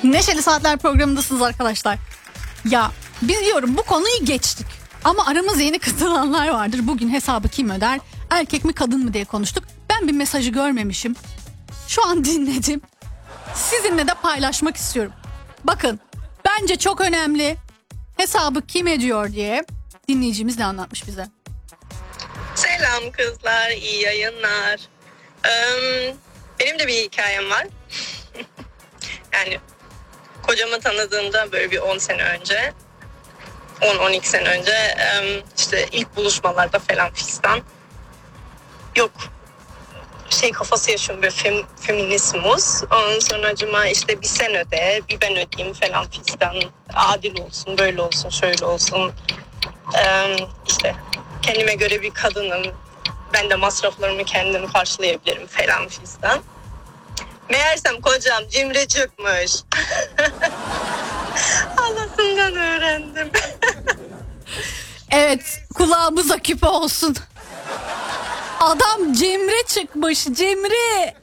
Neşeli Saatler programındasınız arkadaşlar. Ya biz diyorum bu konuyu geçtik. Ama aramıza yeni katılanlar vardır. Bugün hesabı kim öder? Erkek mi kadın mı diye konuştuk. Ben bir mesajı görmemişim. Şu an dinledim. Sizinle de paylaşmak istiyorum. Bakın bence çok önemli. Hesabı kim ediyor diye dinleyicimiz de anlatmış bize. Selam kızlar, iyi yayınlar. Benim de bir hikayem var. Yani kocamı tanıdığımda böyle bir 10 sene önce, 10-12 sene önce işte ilk buluşmalarda falan fistan. Yok kafası yaşıyorum böyle feminizmus. Ondan sonra acıma işte bir sen öde, bir ben ödeyeyim falan fistan. Adil olsun, böyle olsun, şöyle olsun. İşte kendime göre bir kadınım. Ben de masraflarımı kendim karşılayabilirim falan fistan. Meğersem kocam cimri çıkmış. Halasından öğrendim. Evet, kulağımıza küpe olsun. Adam cimri çıkmış, cimri.